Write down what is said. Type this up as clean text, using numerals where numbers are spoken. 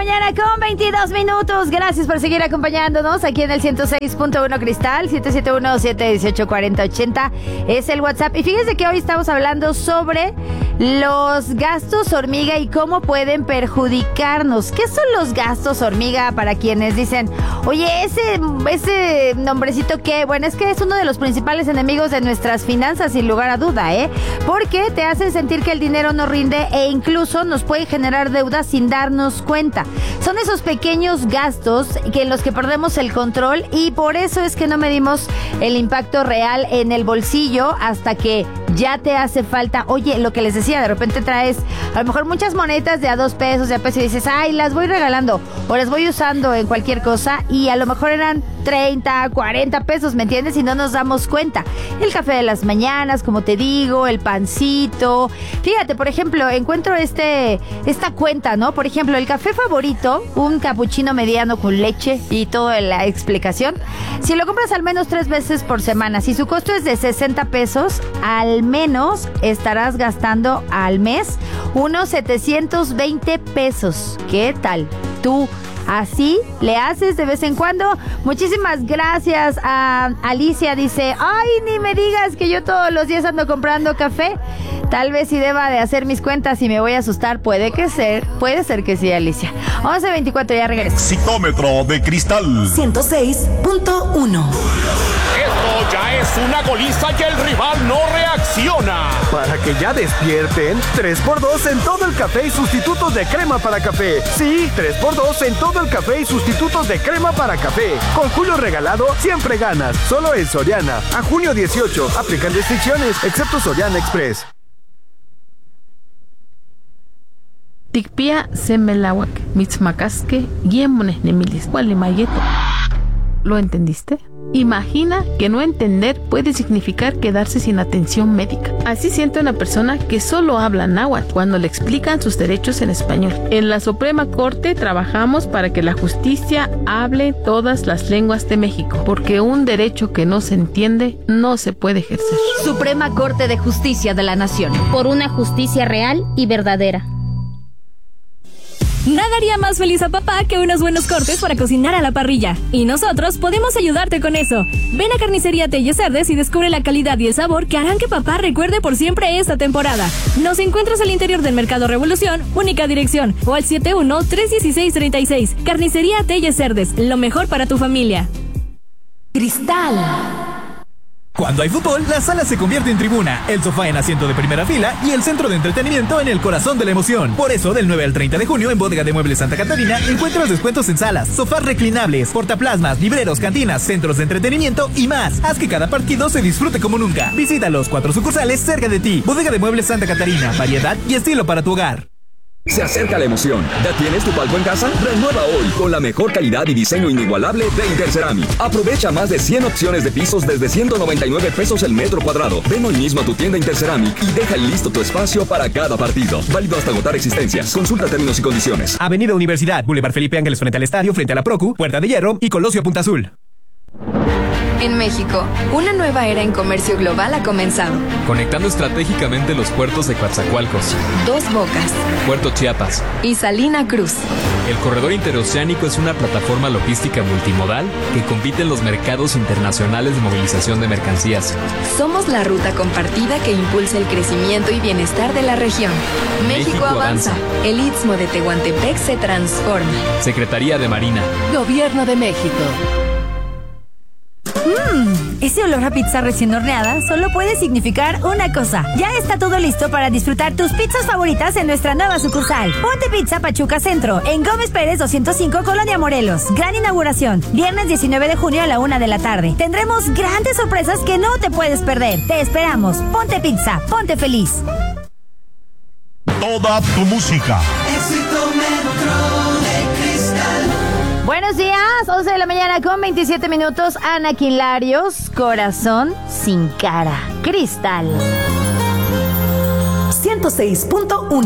mañana con 22 minutos. Gracias por seguir acompañándonos aquí en el 106.1 Cristal. 771-718-4080 es el WhatsApp. Y fíjense que hoy estamos hablando sobre los gastos hormiga y cómo pueden perjudicarnos. ¿Qué son los gastos hormiga para quienes dicen, oye, ese nombrecito qué? Bueno, es que es uno de los principales enemigos de nuestras finanzas, sin lugar a duda, porque te hacen sentir que el dinero no rinde e incluso nos puede generar deudas sin darnos cuenta. Son esos pequeños gastos en los que perdemos el control y por eso es que no medimos el impacto real en el bolsillo hasta que ya te hace falta. Oye, lo que les decía, de repente traes a lo mejor muchas monedas de a 2 pesos, de a peso y dices, ay, las voy regalando o las voy usando en cualquier cosa y a lo mejor eran 30, 40 pesos, ¿me entiendes? Y no nos damos cuenta. El café de las mañanas, como te digo, el pancito. Fíjate, por ejemplo, encuentro esta cuenta, ¿no? Por ejemplo, el café favorito, un capuchino mediano con leche y toda la explicación. Si lo compras al menos 3 veces por semana, si su costo es de 60 pesos, al menos estarás gastando al mes unos 720 pesos. ¿Qué tal? Tú así le haces de vez en cuando. Muchísimas gracias a Alicia. Dice, ay, ni me digas que yo todos los días ando comprando café. Tal vez sí deba de hacer mis cuentas y me voy a asustar. Puede ser que sí, Alicia. 11:24, ya regreso. Citómetro de Cristal 106.1. Esto ya es una goliza y el rival no reacciona. Para que ya despierten, 3x2 en todo el café y sustitutos de crema para café. Sí, 3x2 en todo el café y sustitutos de crema para café. Con Julio regalado, siempre ganas. Solo en Soriana. A junio 18. Aplican restricciones, excepto Soriana Express. Tikpia semelawak, mitzmacasque, guiemones nemilis, gualimayeto. ¿Lo entendiste? Imagina que no entender puede significar quedarse sin atención médica. Así siente una persona que solo habla náhuatl cuando le explican sus derechos en español. En la Suprema Corte trabajamos para que la justicia hable todas las lenguas de México, porque un derecho que no se entiende no se puede ejercer. Suprema Corte de Justicia de la Nación. Por una justicia real y verdadera. Nada haría más feliz a papá que unos buenos cortes para cocinar a la parrilla. Y nosotros podemos ayudarte con eso. Ven a Carnicería Telles Cerdes y descubre la calidad y el sabor que harán que papá recuerde por siempre esta temporada. Nos encuentras al interior del Mercado Revolución, única dirección, o al 71-316-36. Carnicería Telles Cerdes, lo mejor para tu familia. Cristal. Cuando hay fútbol, la sala se convierte en tribuna, el sofá en asiento de primera fila y el centro de entretenimiento en el corazón de la emoción. Por eso, del 9 al 30 de junio en Bodega de Muebles Santa Catarina, encuentras descuentos en salas, sofás reclinables, portaplasmas, libreros, cantinas, centros de entretenimiento y más. Haz que cada partido se disfrute como nunca. Visita los 4 sucursales cerca de ti. Bodega de Muebles Santa Catarina, variedad y estilo para tu hogar. Se acerca la emoción. ¿Ya tienes tu palco en casa? Renueva hoy con la mejor calidad y diseño inigualable de Interceramic. Aprovecha más de 100 opciones de pisos desde 199 pesos el metro cuadrado. Ven hoy mismo a tu tienda Interceramic y deja listo tu espacio para cada partido. Válido hasta agotar existencias. Consulta términos y condiciones. Avenida Universidad, Boulevard Felipe Ángeles frente al estadio, frente a la Procu, Puerta de Hierro y Colosio Punta Azul. En México, una nueva era en comercio global ha comenzado. Conectando estratégicamente los puertos de Coatzacoalcos, Dos Bocas, Puerto Chiapas y Salina Cruz. El corredor interoceánico es una plataforma logística multimodal que compite en los mercados internacionales de movilización de mercancías. Somos la ruta compartida que impulsa el crecimiento y bienestar de la región. México avanza. El Istmo de Tehuantepec se transforma. Secretaría de Marina. Gobierno de México. Ese olor a pizza recién horneada solo puede significar una cosa. Ya está todo listo para disfrutar tus pizzas favoritas en nuestra nueva sucursal. Ponte Pizza Pachuca Centro, en Gómez Pérez 205, Colonia Morelos. Gran inauguración, viernes 19 de junio a la 1 de la tarde. Tendremos grandes sorpresas que no te puedes perder. Te esperamos. Ponte Pizza, ponte feliz. Toda tu música. Buenos días, 11 de la mañana con 27 minutos. Ana Quilarios, Corazón sin cara. Cristal 106.1.